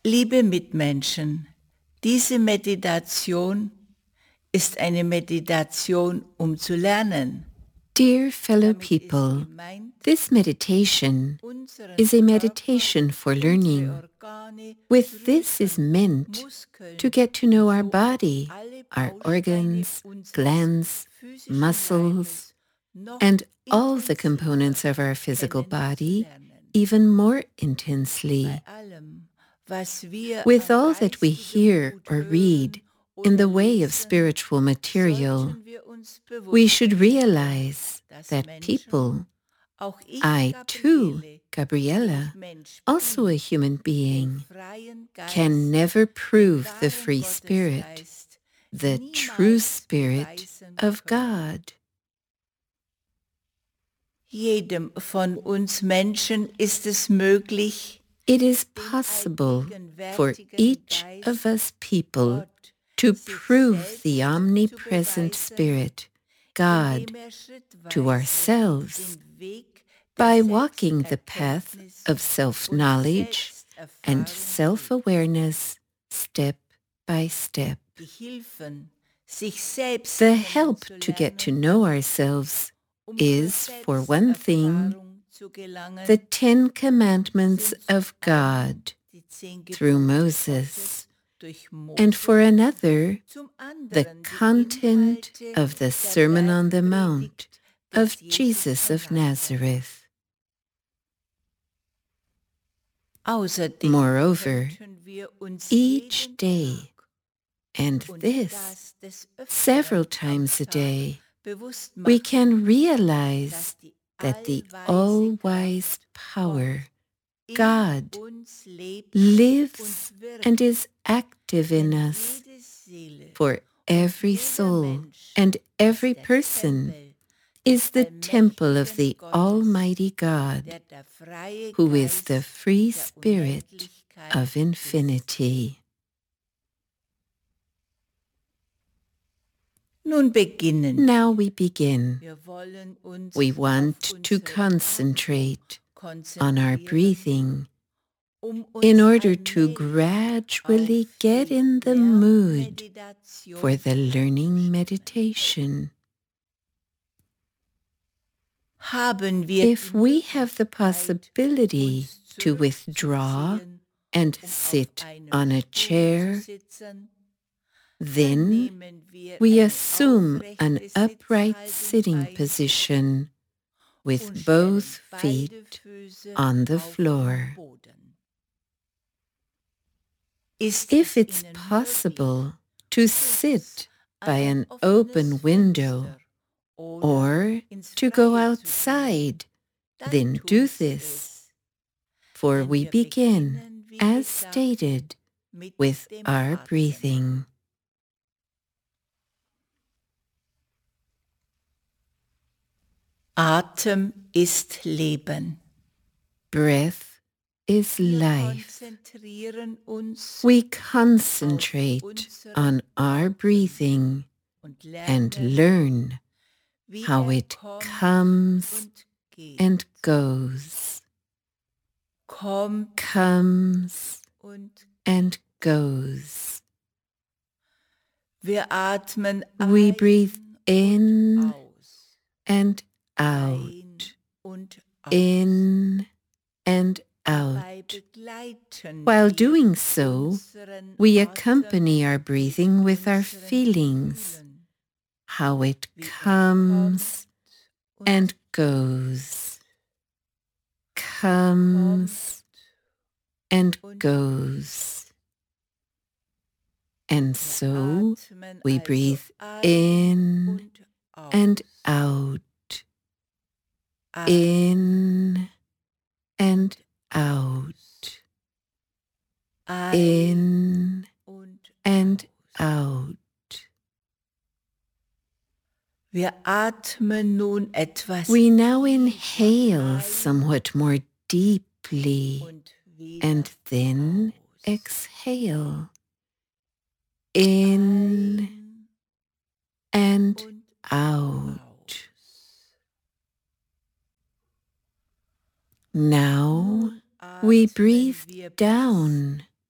Liebe Mitmenschen, diese Meditation ist eine Meditation, um zu lernen. Dear fellow Damit ist people, gemeint, this meditation unseren is a Körper, meditation for unsere learning. Organe With this is prüfen, meant Muskeln, to get to know our so auch body, alle our Bausteine organs, unseres glands, physischen muscles, Leibes noch and all the intensiver components of our physical body kennenzulernen. even more Bei intensely. allem, was wir With an all that we geistigem hear Gut or hören read in oder the way of lesen, spiritual material, sollten wir uns we bewusst should werden, realize dass that Menschen, people, auch ich, I too, Gabriele, die ich Gabriella, Mensch also a bin, human den being, freien can Geist, never den prove the wahren free spirit, Gottesgeist, the true niemals spirit beweisen of können. God. Jedem von uns Menschen ist es möglich, It is dem possible for allgegenwärtigen each of Geist, us people Gott, to sich prove the selbst omnipresent zu beweisen, Spirit, God, indem schrittweise to ourselves den Weg der by walking the path Selbsterkenntnis of und self-knowledge and Selbsterfahrung self-awareness step by step. die Hilfen, sich selbst The help to get to kennenzulernen, know ourselves zur is, for one thing, Selbsterfahrung zu gelangen, the 10 Commandments sind of zum einen God die 10 through Gebote Moses, Gottes durch and for Mose, another, zum the anderen die content Inhalte of the der Sermon on the Mount Bergpredigt des of Jesus Jesus von of Nazareth. Außerdem Moreover, könnten wir uns each jeden day, Tag and und this das des several Öfteren am times a Tag day, bewusst we machen, can realize dass die that the allweise all-wise Kraft power, in God, uns lebt lives und wirkt, and is active in denn us. jede Seele For und every jeder soul Mensch and every ist der person Tempel des is the temple of allmächtigen the Gottes, Almighty God, der freie who is the Geist free der spirit Unendlichkeit of ist. infinity. Nun beginnen Now we begin. wir wollen uns We auf want to unseren concentrate Atem on our konzentrieren, breathing uns in order to allmählich gradually auf get die in the mood Lernmeditation for the learning vorzustimmen. meditation. Haben wir If die we have the Möglichkeit, possibility uns to withdraw zurückzuziehen, and auf sit einem on a Stuhl zu chair, sitzen, then nehmen wir we eine assume an aufrechte upright Sitzhaltung sitting ein position with und both stellen beide feet Füße on the auf den floor. Boden. Ist If es it's Ihnen possible möglich, to kurz sit an by ein an offenes open window Fenster oder or ins to go Freie zu gehen, outside, dann then tun do Sie this. es. For Denn we wir begin, beginnen, wie as gesagt, stated, mit with dem our Atem. breathing. Atem ist Leben. Breath is Wir life. konzentrieren uns We auf concentrate unseren on our Atem breathing und and lernen, learn wie how it kommt comes und geht. and goes, Kommt comes und and goes. wir atmen We breathe ein und in aus. and out, Ein und aus. in and Dabei out. begleiten While wir doing so, unseren we Atem accompany our breathing with our unseren feelings, Gefühlen, how it wie comes kommt and und goes, comes and und goes. And so atmen we also breathe ein in und aus. and out, Ein in and out, in und and aus. out. Wir atmen nun etwas We now tiefer inhale ein somewhat more deeply und wieder and then aus. exhale in Ein and und out. aus. Now Nun we atmen breathe wir bis down